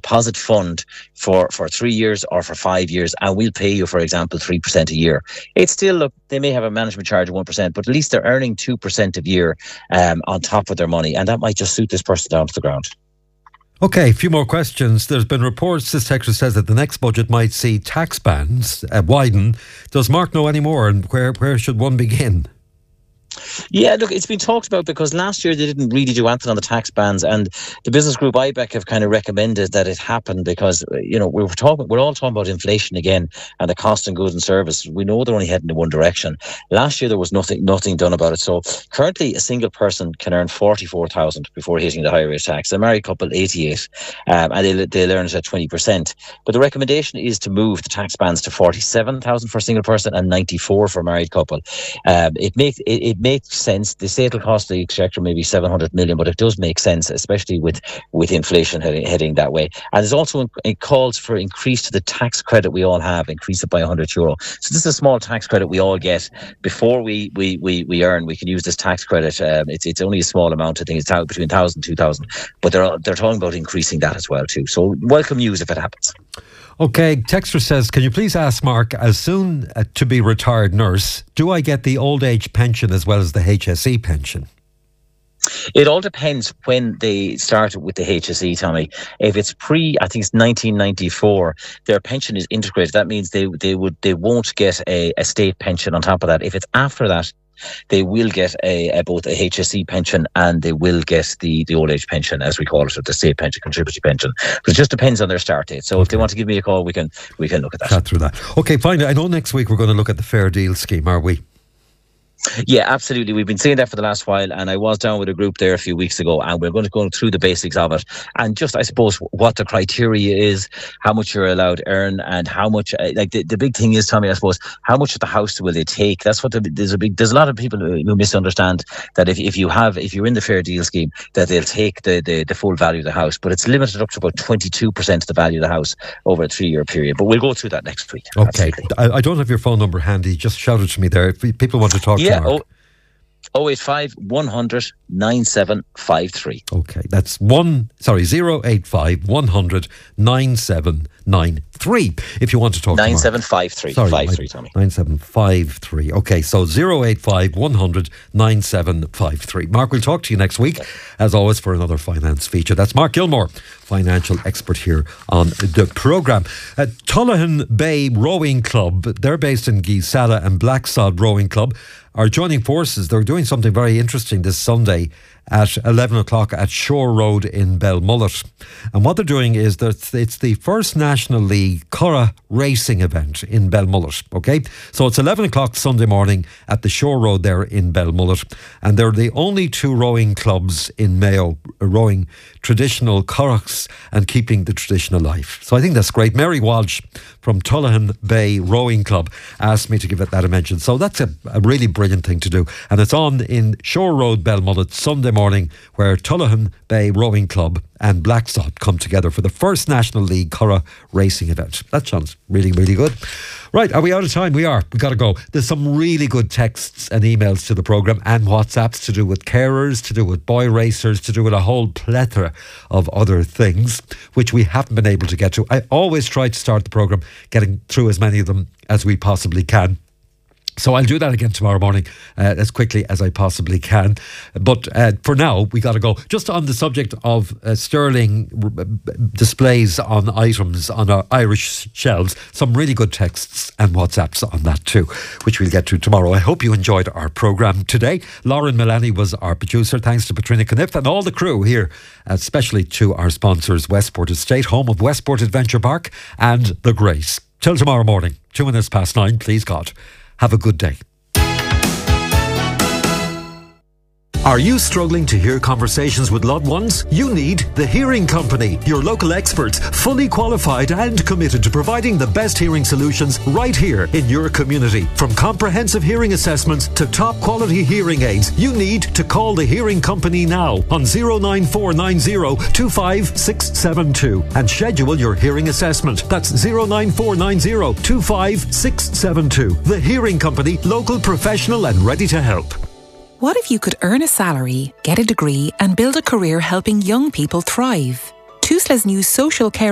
deposit fund for 3 years or for 5 years, and we'll pay you, for example, 3% a year. It's still, look, they may have a management charge of 1%, but at least they're earning 2% a year on top of their money, and that might just suit this person down to the ground. Okay, a few more questions. There's been reports, this texter says, that the next budget might see tax bands widen. Does Mark know any more, and where should one begin? Yeah, look, it's been talked about because last year they didn't really do anything on the tax bands, and the business group IBEC have kind of recommended that it happen because, we're all talking about inflation again and the cost of goods and services. We know they're only heading in one direction. Last year there was nothing done about it. So currently a single person can earn 44,000 before hitting the higher rate tax. A married couple 88, and they'll earn it at 20%. But the recommendation is to move the tax bands to 47,000 for a single person and 94 for a married couple. It makes sense. They say it'll cost the exchequer maybe 700 million, but it does make sense, especially with inflation heading that way. And there's also calls for increase to the tax credit we all have, increase it by €100. So this is a small tax credit we all get before we earn. We can use this tax credit. It's only a small amount. I think it's between 1,000 and 2,000, but they're talking about increasing that as well too. So welcome news if it happens. Okay, texter says, can you please ask Mark, as soon to be retired nurse, do I get the old age pension as well as the HSE pension? It all depends when they started with the HSE, Tommy. If it's I think it's 1994, their pension is integrated. That means they won't get a state pension on top of that. If it's after that, they will get both a HSE pension and they will get the old age pension, as we call it, or the state pension, contributory pension. But it just depends on their start date. So if they want to give me a call, we can look at that. Chat through that. Okay, finally, I know next week we're going to look at the Fair Deal scheme, are we? Yeah, absolutely. We've been saying that for the last while, and I was down with a group there a few weeks ago, and we're going to go through the basics of it, and just, I suppose, what the criteria is, how much you're allowed to earn, and how much. The big thing is, Tommy, I suppose, how much of the house will they take? That's what there's a lot of people who misunderstand that if you're in the Fair Deal scheme, that they'll take the full value of the house, but it's limited up to about 22% of the value of the house over a 3-year period. But we'll go through that next week. Okay, I don't have your phone number handy. Just shout it to me there if people want to talk to you. 085 100 9753. Okay, that's 085 100 9793. If you want to talk 9753. Sorry, 53, Tommy. 9753. Okay, so 085 100 9753. Mark, we'll talk to you next week, as always, for another finance feature. That's Mark Gilmore, financial expert here on the programme. Tullahan Bay Rowing Club, they're based in Geesala, and Blacksod Rowing Club are joining forces. They're doing something very interesting this Sunday at 11 o'clock at Shore Road in Belmullet. And what they're doing is that it's the first National League Curragh racing event in Belmullet. Okay, so it's 11 o'clock Sunday morning at the Shore Road there in Belmullet, and they're the only two rowing clubs in Mayo rowing traditional curraghs and keeping the tradition alive. So I think that's great. Mary Walsh from Tullahan Bay Rowing Club asked me to give it that a mention. So that's a really brilliant thing to do. And it's on in Shore Road, Belmullet, Sunday morning, where Tullahan Bay Rowing Club and Blacksod come together for the first National League Curragh racing event. That sounds really, really good. Right, are we out of time? We are. We've got to go. There's some really good texts and emails to the programme and WhatsApps to do with carers, to do with boy racers, to do with a whole plethora of other things, which we haven't been able to get to. I always try to start the programme getting through as many of them as we possibly can. So I'll do that again tomorrow morning as quickly as I possibly can. But for now, we got to go. Just on the subject of sterling displays on items on our Irish shelves, some really good texts and WhatsApps on that too, which we'll get to tomorrow. I hope you enjoyed our programme today. Lauren Milani was our producer. Thanks to Patrina Kniff and all the crew here, especially to our sponsors, Westport Estate, home of Westport Adventure Park and The Grace. Till tomorrow morning, 9:02, please God. Have a good day. Are you struggling to hear conversations with loved ones? You need The Hearing Company, your local experts, fully qualified and committed to providing the best hearing solutions right here in your community. From comprehensive hearing assessments to top quality hearing aids, you need to call The Hearing Company now on 09490 25672 and schedule your hearing assessment. That's 09490 25672. The Hearing Company, local, professional and ready to help. What if you could earn a salary, get a degree and build a career helping young people thrive? Tusla's new social care